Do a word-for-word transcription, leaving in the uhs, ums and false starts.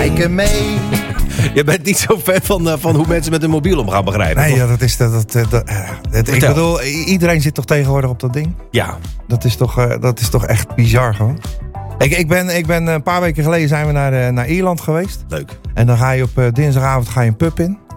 kijken mee. Je bent niet zo fan van, uh, van hoe mensen met hun mobiel omgaan, begrijpen. Nee, ja, dat is... Dat, dat, dat, uh, dat, ik bedoel, iedereen zit toch tegenwoordig op dat ding? Ja. Dat is toch, uh, dat is toch echt bizar gewoon. Ik, ik, ben, ik ben een paar weken geleden zijn we naar, uh, naar Ierland geweest. Leuk. En dan ga je op uh, dinsdagavond ga je een pub in.